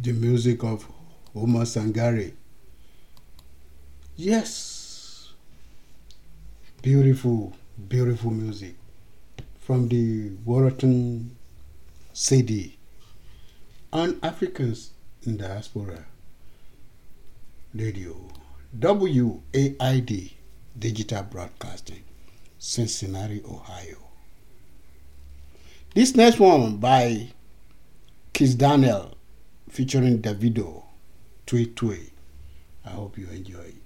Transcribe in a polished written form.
the music of Omar Sangare. Yes, beautiful, beautiful music from the Waterton CD on Africans in Diaspora Radio, WAID Digital Broadcasting, Cincinnati, Ohio. This next one by Kiss Daniel featuring Davido, Tui Tui. I hope you enjoy it.